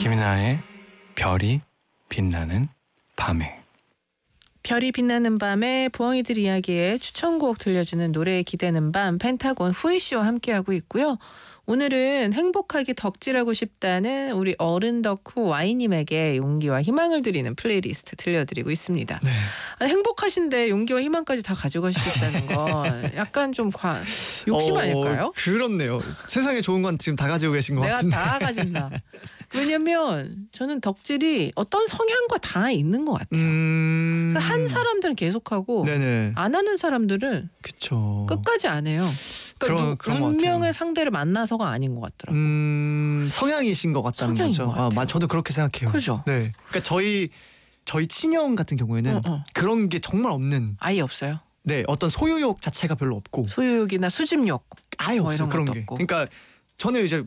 김이나의 별이 빛나는 밤에. 별이 빛나는 밤에 부엉이들 이야기에 추천곡 들려주는 노래에 기대는 밤, 펜타곤 후이 씨와 함께하고 있고요. 오늘은 행복하게 덕질하고 싶다는 우리 어른 덕후 Y님에게 용기와 희망을 드리는 플레이리스트 들려드리고 있습니다. 네. 아니, 행복하신데 용기와 희망까지 다 가져가시겠다는 건 약간 좀 욕심 아닐까요? 그렇네요. 세상에 좋은 건 지금 다 가지고 계신 것 내가 같은데. 다 가진다. 왜냐면 저는 덕질이 어떤 성향과 다 있는 것 같아요. 한 사람들은 계속하고 네네. 안 하는 사람들은 그쵸. 끝까지 안 해요. 그러니까 그런 것 운명의 같아요. 상대를 만나서가 아닌 것 같더라고요. 성향이신 것 같다는 성향인 거죠. 것 같아요. 저도 그렇게 생각해요. 그죠? 네. 그러니까 저희 친형 같은 경우에는 그런 게 정말 없는. 아예 없어요. 네, 어떤 소유욕 자체가 별로 없고 소유욕이나 수집욕 아예 뭐 없어요. 이런 그런 것도 게. 없고. 그러니까 저는 이제